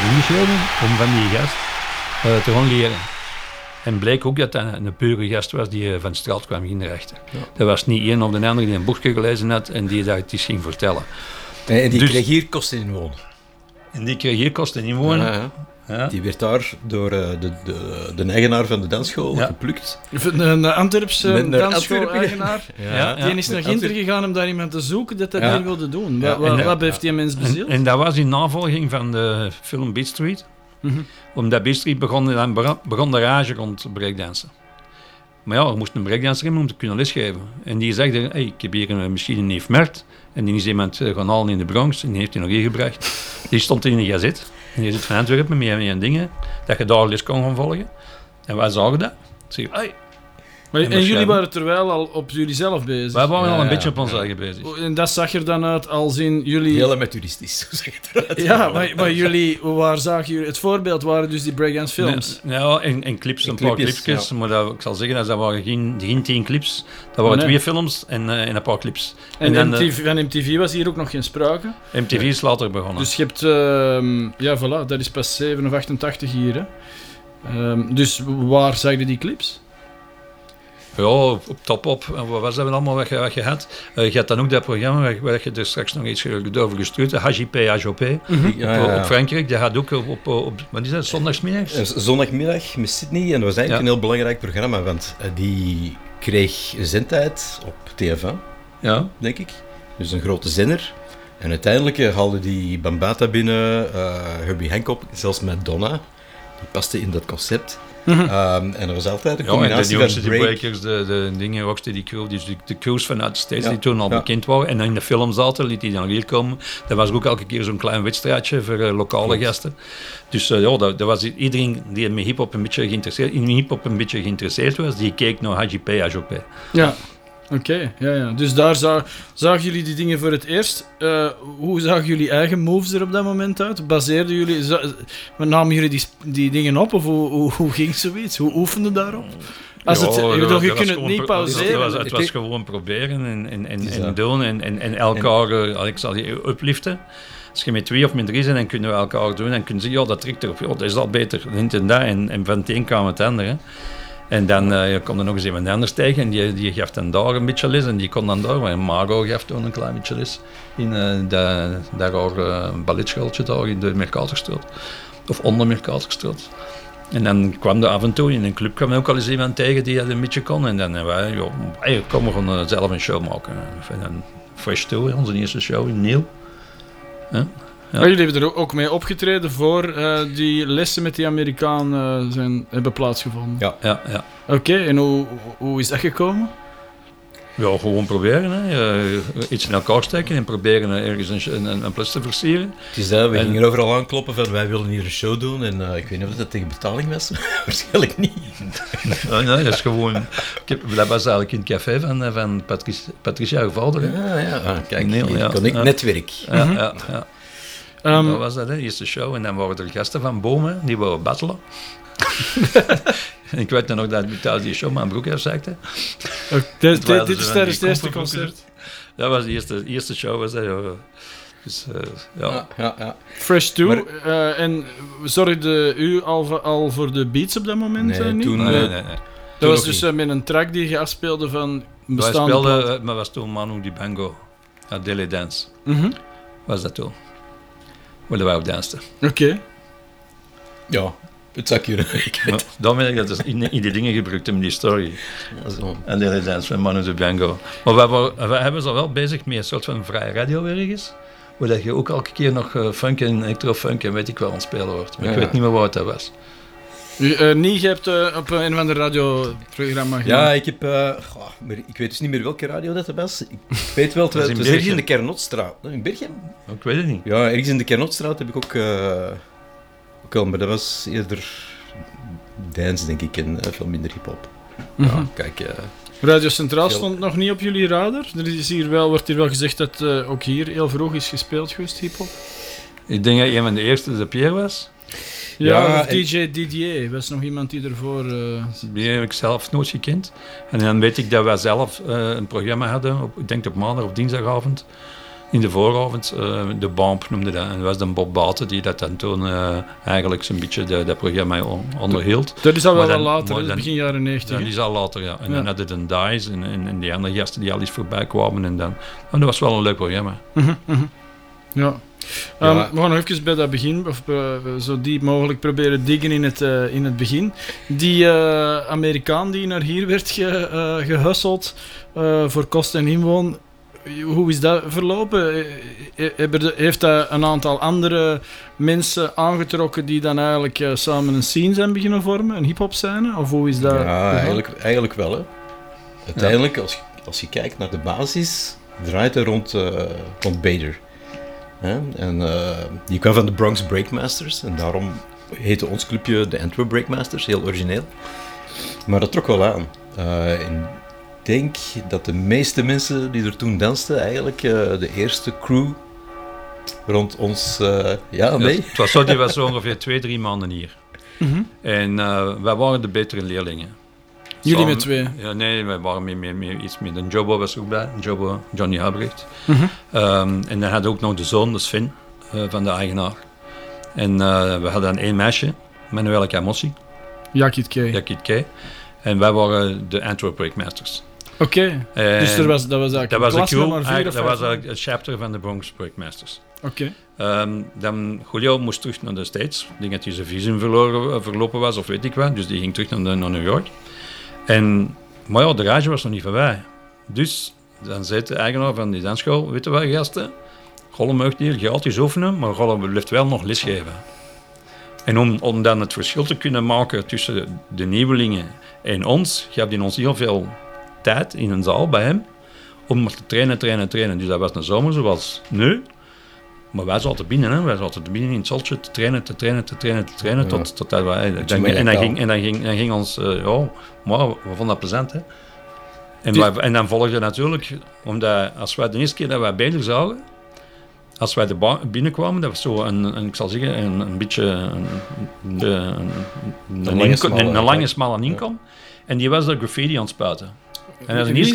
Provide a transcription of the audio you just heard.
ingeschreven om van die gast te gaan leren. En bleek ook dat dat een pure gast was die van de straat kwam in de rechter. Ja. Dat was niet een of de ander die een boekje gelezen had en die dat iets ging vertellen. En die kreeg hier kosten inwonen. En die kreeg hier kosten inwonen. Ja. Ja. Die werd daar door de eigenaar van de dansschool geplukt. Een Antwerpse dansschool-eigenaar. Die is naar Ginter gegaan om daar iemand te zoeken dat hier wilde doen. Wat heeft die mens bezield? En dat was in navolging van de film Beat Street. Mm-hmm. Omdat Beat Street begon de rage rond breakdansen. Maar ja, er moest een breakdancer hebben om te kunnen lesgeven. En die zegt, hey, ik heb hier een machine neef Mert. En die is iemand gaan halen in de Bronx. En die heeft hij nog hier gebracht. Die stond in de gazet. En die zit van Antwerpen met een dingen. Dat je daar les kon gaan volgen. En wij zagen dat. Zeg, hey. En jullie waren terwijl al op jullie zelf bezig? Wij waren al een beetje op ons eigen bezig. En dat zag er dan uit als in jullie... Heel amateuristisch, hoe zeg je het eruit? Ja, maar jullie, waar zagen jullie... Het voorbeeld waren dus die breakdance films. Nee, ja, en clips, een paar clipjes. Ja. Maar ik zal zeggen, dat waren geen 10 clips. Dat waren 2 films en een paar clips. En van MTV was hier ook nog geen sprake? MTV is later begonnen. Dus je hebt... ja, voilà, dat is pas 7 of 88 hier, hè. Dus waar zag je die clips? Ja, op Top Op. Wat was dat allemaal wat je had? Je had dan ook dat programma waar je er straks nog iets over gestuurd hebt. HJP. Op Frankrijk. Dat had ook op wat is dat, zondagsmiddags? Zondagmiddag met Sydney. En dat was eigenlijk een heel belangrijk programma, want die kreeg zendtijd op TF1, denk ik. Dus een grote zender. En uiteindelijk haalde die Bambata binnen, Herbie Hancock, zelfs Madonna. Die paste in dat concept. En er was altijd een combinatie van de breakers, de dingen, Rocksteady Crew, dus de crews vanuit de States die toen al bekend waren. En in de film zaten, liet die dan hier komen. Dat was ook elke keer zo'n klein wedstrijdje voor lokale gasten. Dus dat was iedereen die in hip-hop een beetje geïnteresseerd was, die keek naar HJP. Ja. Oké. Dus daar zagen jullie die dingen voor het eerst. Hoe zagen jullie eigen moves er op dat moment uit? Baseerden jullie... Namen jullie die dingen op? Of hoe ging zoiets? Hoe oefenden daarop? Je kunt het niet pauzeren. Het was gewoon proberen en doen en elkaar... ik zal je upliften. Als je met 2 of met 3 bent, dan kunnen we elkaar doen. En kunnen ze zeggen, dat trekt erop. Dat is al beter. En van het een kwam het ander. Hè. En dan kwam er nog eens iemand anders tegen en die gaf dan daar een beetje les en die kon dan daar, maar Margot gaf toen een klein beetje les in daar balletschooltje daar in de Mercatorstraat, of onder Mercatorstraat. En dan kwam er af en toe in een club kwam ook al eens iemand tegen die dat een beetje kon en dan wij, kom we gewoon zelf een show maken. En dan Fresh 2, onze eerste show in Niel. Ja. Maar jullie hebben er ook mee opgetreden voor die lessen met die Amerikaan hebben plaatsgevonden? Ja. Oké, en hoe is dat gekomen? Ja, gewoon proberen. Hè. Iets in elkaar steken en proberen ergens een plus te versieren. Het is dat, we gingen overal aankloppen van wij willen hier een show doen en ik weet niet of dat tegen betaling was. Waarschijnlijk niet. Nee, dat is gewoon... Dat was eigenlijk in het café van Patricia Gevalder. Ja, kijk, hier kon ik netwerk. Ja. Dat was dat, de eerste show. En dan waren er gasten van Bomen, die wouden battelen. Ik weet nog dat ik thuis die show mijn broek afzakte. Dit is tijdens het eerste concert? Dat was de eerste show. Was dat, ja. Dus, ja. Fresh 2. En zorgde u al voor de beats op dat moment? Nee, niet? Toen, nee. Dat was dus met een track die je afspeelde van bestaande plaat. Maar was toen Manu Dibango. Daily Dance. Was dat toen. Waar wij op dansten. Oké. Ja, het zou kunnen. Dan ben ik dat in die dingen gebruikt in die story. En Daily Dance van Manu Dibango. Maar we hebben ze wel bezig met een soort van vrije radio ergens. Waar dat je ook elke keer nog funk en electrofunk en weet ik wel aan het spelen wordt. Maar ik weet niet meer wat dat was. Je hebt op een of ander radioprogramma gedaan. Ja, ik heb... maar ik weet dus niet meer welke radio dat was. Ik weet wel, het was ergens in de Kernotstraat. In Berchem? Ik weet het niet. Ja, ergens in de Kernotstraat heb ik ook al, maar dat was eerder dance, denk ik, en veel minder hip-hop. Ja, kijk... Radio Centraal stond nog niet op jullie radar. Wordt hier wel gezegd dat ook hier heel vroeg is gespeeld geweest, hip-hop. Ik denk dat een van de eerste de Pierre was. Ja, of DJ Didier was nog iemand die ervoor... Die heb ik zelf nooit gekend. En dan weet ik dat wij zelf een programma hadden, ik denk op maandag of dinsdagavond. in de vooravond. De Bomb noemde dat. En dat was dan Bob Baten die dat dan toen eigenlijk zo'n beetje dat programma onderhield. Dat is al wel later, begin jaren 90. Ja, die is al later, ja. En dan hadden de Dice en die andere gasten die al eens voorbij kwamen. En dat was wel een leuk programma. Ja. We gaan nog even bij dat begin, of zo diep mogelijk proberen diggen in het begin. Die Amerikaan die naar hier werd gehusteld voor kost en inwoon, hoe is dat verlopen? Heeft dat een aantal andere mensen aangetrokken die dan eigenlijk samen een scene zijn beginnen vormen, een hip-hop scène? Of hoe is dat? Ja, eigenlijk wel. Hè. Uiteindelijk, als je kijkt naar de basis, draait het rond Bader. En die kwam van de Bronx Breakmasters en daarom heette ons clubje de Antwerp Breakmasters, heel origineel. Maar dat trok wel aan. Ik denk dat de meeste mensen die er toen dansten eigenlijk de eerste crew rond ons... nee. Het was zo, die was zo ongeveer 2-3 maanden hier. En wij waren de betere leerlingen. Jullie met 2? Ja, nee, wij waren meer iets meer. En Jobo was ook bij, Johnny Habrecht. En dan had ook nog de zoon, de Sven, van de eigenaar. En we hadden dan 1 meisje, Manuela Camossi. Jakit K. En wij waren de Antwerp Breakmasters. Oké. Dus dat was eigenlijk dat was klas nummer 4 dat was eigenlijk een chapter van de Bronx Breakmasters. Oké. Dan Julio moest terug naar de States. Ik denk dat hij zijn visum verlopen was, of weet ik wat. Dus die ging terug naar New York. Maar ja, de rage was nog niet voorbij. Dus dan zei de eigenaar van die dansschool, weet je wat gasten, Golle mag hier gratis oefenen, maar Golle blijft wel nog lesgeven. En om dan het verschil te kunnen maken tussen de nieuwelingen en ons, gaf hij ons heel veel tijd in een zaal bij hem, om maar te trainen. Dus dat was een zomer zoals nu. Maar wij zaten binnen, hè. Wij zaten binnen in het zaltje te trainen tot dat wij... En dan ging ons... maar we vonden dat plezant, hè. En dan volgde natuurlijk, omdat als wij de eerste keer dat wij beter zagen, als wij binnenkwamen, dat was zo ik zal zeggen, een beetje een lange, smalle inkom. En die was daar graffiti aan het spuiten. En